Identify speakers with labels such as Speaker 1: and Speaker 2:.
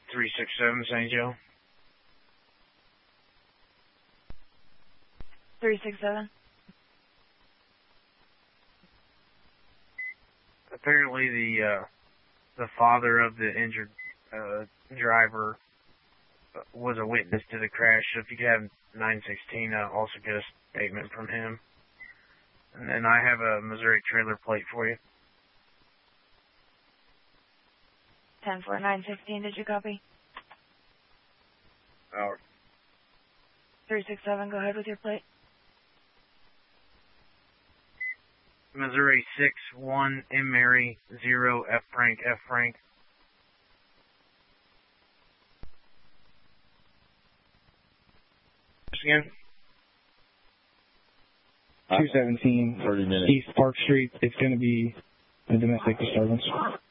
Speaker 1: 367 St. Joe.
Speaker 2: 367.
Speaker 1: Apparently the father of the injured driver was a witness to the crash, so if you could have 916, I'll also get a statement from him. And then I have a Missouri trailer plate for you.
Speaker 2: 10-4-9-16, did you copy? 367, go ahead with your plate.
Speaker 1: Missouri 6-1 M Mary 0 F Frank F Frank. Again.
Speaker 3: 217
Speaker 4: 30 minutes.
Speaker 3: East Park Street. It's going to be a domestic disturbance.